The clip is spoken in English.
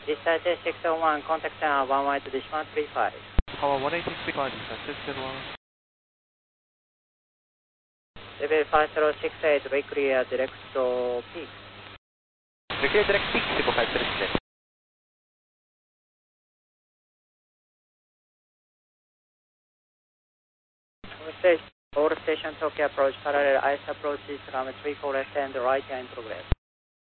Discharge 601, contact tower 11 to dish 135. Tower 1865, discharge 601. Level 5068, very clear, direct to peak. Clear direct peak 0536. All station Tokyo approach, parallel ice approach is runway 34 left and right in progress.